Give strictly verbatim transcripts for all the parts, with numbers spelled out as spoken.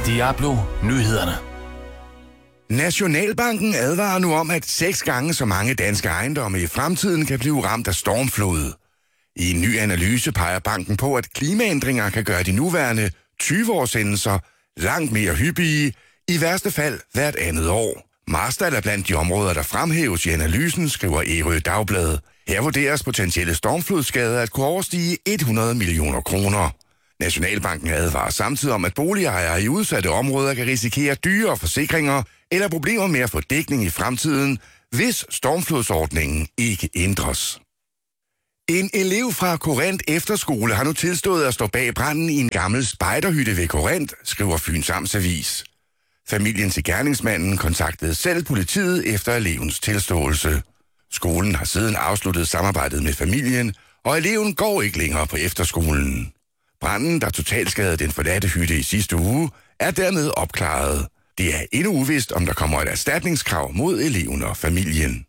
Diablo Nyhederne. Nationalbanken advarer nu om, at seks gange så mange danske ejendomme i fremtiden kan blive ramt af stormflod. I en ny analyse peger banken på, at klimaændringer kan gøre de nuværende tyve-årshændelser langt mere hyppige, i værste fald hvert andet år. Marstal er blandt de områder, der fremhæves i analysen, skriver Ærø Dagblad. Her vurderes potentielle stormflodsskader at kunne overstige hundrede millioner kroner. Nationalbanken advarer samtidig om, at boligejere i udsatte områder kan risikere dyre forsikringer eller problemer med at få dækning i fremtiden, hvis stormflodsordningen ikke ændres. En elev fra Korinth Efterskole har nu tilstået at stå bag branden i en gammel spejderhytte ved Korinth, skriver Fyns Amtsavis. Familien til gerningsmanden kontaktede selv politiet efter elevens tilståelse. Skolen har siden afsluttet samarbejdet med familien, og eleven går ikke længere på efterskolen. Branden, der totalt skadede den forladte hytte i sidste uge, er dermed opklaret. Det er endnu uvist, om der kommer et erstatningskrav mod eleven og familien.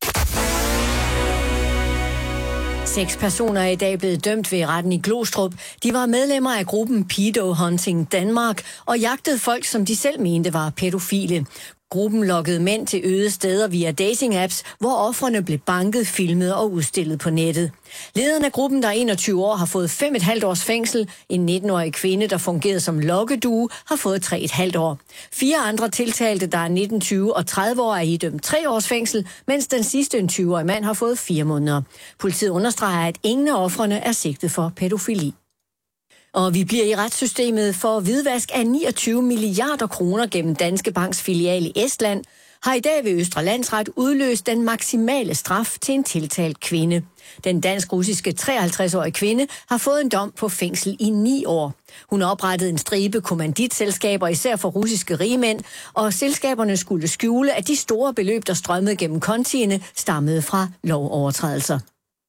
Seks personer er i dag blevet dømt ved retten i Glostrup. De var medlemmer af gruppen Pedo Hunting Danmark og jagtede folk, som de selv mente var pædofile. Gruppen lokkede mænd til øde steder via dating-apps, hvor ofrene blev banket, filmet og udstillet på nettet. Lederen af gruppen, der er enogtyve år, har fået fem og et halvt års fængsel. En nitten-årig kvinde, der fungerede som lokkedue, har fået tre og et halvt år. Fire andre tiltalte, der er nitten, tyve og tredive år, er idømt tre års fængsel, mens den sidste, en tyve-årig mand, har fået fire måneder. Politiet understreger, at ingen af ofrene er sigtet for pædofili. Og vi bliver i retssystemet for hvidvask af niogtyve milliarder kroner gennem Danske Banks filial i Estland, har i dag ved Østre Landsret udløst den maksimale straf til en tiltalt kvinde. Den dansk-russiske treoghalvtreds-årige kvinde har fået en dom på fængsel i ni år. Hun oprettede en stribe kommanditselskaber, især for russiske rigmænd, og selskaberne skulle skjule, at de store beløb, der strømmede gennem kontiene, stammede fra lovovertrædelser.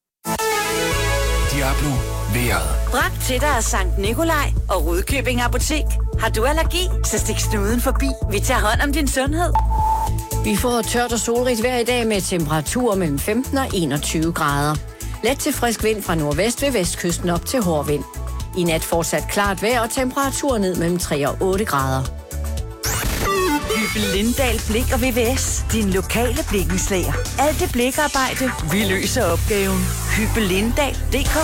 Diablo Vejret. Bragt til dig af Sankt Nikolaj og Rudkøbing Apotek. Har du allergi, så stik snuden forbi. Vi tager hånd om din sundhed. Vi får tørt og solrigt vejr i dag med temperaturer mellem femten og enogtyve grader. Let til frisk vind fra nordvest ved vestkysten op til hård vind. I nat fortsat klart vejr og temperaturer ned mellem tre og otte grader. Hyppel Lindahl Blik og V V S. Din lokale blikkenslager. Alt det blikarbejde, vi løser opgaven. Hyppel Lindahl punktum d k.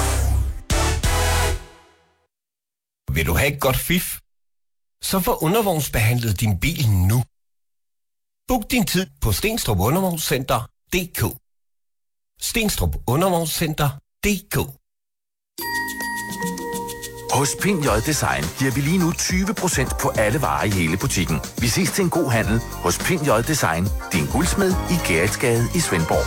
Vil du have et godt fif? Så få undervognsbehandlet din bil nu. Book din tid på Stenstrup Undervognscenter punktum d k. Stenstrup Undervognscenter punktum d k. Hos Pind J Design giver vi lige nu tyve procent på alle varer i hele butikken. Vi ses til en god handel hos Pind J Design, din guldsmed i Gerritsgade i Svendborg.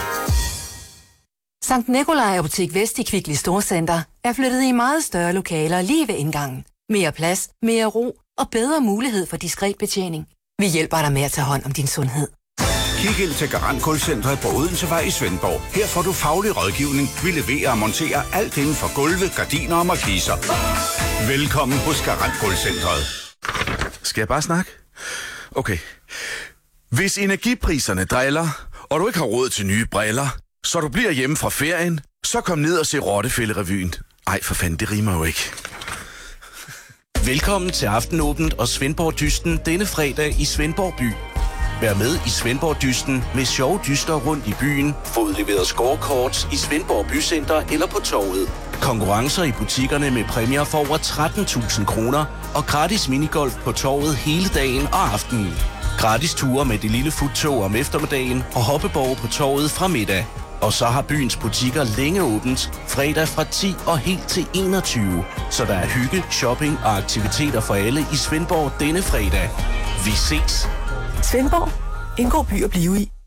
Sankt Nikolaj Apotek Vest i Kvickly Storcenter er flyttet i meget større lokaler lige ved indgangen. Mere plads, mere ro og bedre mulighed for diskret betjening. Vi hjælper dig med at tage hånd om din sundhed. Kig ind til Garant Gulvcentret på Odensevej i Svendborg. Her får du faglig rådgivning, vi leverer og monterer alt inden for gulve, gardiner og markiser. Velkommen hos Garant Gulvcentret. Skal jeg bare snakke? Okay. Hvis energipriserne driller, og du ikke har råd til nye briller, så du bliver hjemme fra ferien, så kom ned og se Rottefællerevyen. Ej, for fanden, det rimer jo ikke. Velkommen til Aftenåbent og Svendborg Dysten denne fredag i Svendborg by. Vær med i Svendborg Dysten med sjove dyster rundt i byen, få udleveret scorecards i Svendborg Bycenter eller på torvet. Konkurrencer i butikkerne med præmier for over tretten tusind kroner og gratis minigolf på torvet hele dagen og aftenen. Gratis ture med det lille futtog om eftermiddagen og hoppeborg på torvet fra middag. Og så har byens butikker længe åbent, fredag fra ti og helt til enogtyve. Så der er hygge, shopping og aktiviteter for alle i Svendborg denne fredag. Vi ses! Svendborg. En god by at blive i.